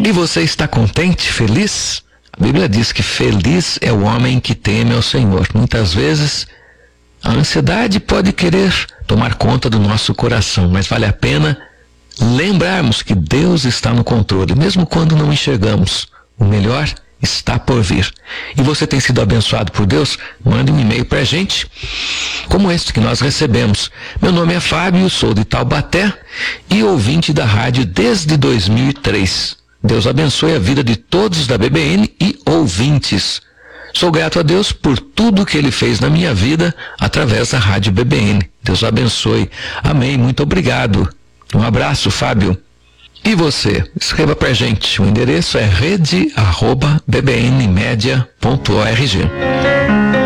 E você está contente, feliz? A Bíblia diz que feliz é o homem que teme ao Senhor. Muitas vezes a ansiedade pode querer tomar conta do nosso coração, mas vale a pena lembrarmos que Deus está no controle, mesmo quando não enxergamos. O melhor está por vir. E você tem sido abençoado por Deus? Mande um e-mail para a gente, como este que nós recebemos. Meu nome é Fábio, sou de Taubaté e ouvinte da rádio desde 2003. Deus abençoe a vida de todos da BBN e ouvintes. Sou grato a Deus por tudo que Ele fez na minha vida através da rádio BBN. Deus o abençoe. Amém. Muito obrigado. Um abraço, Fábio. E você? Escreva pra gente. O endereço é rede@bbnmedia.org.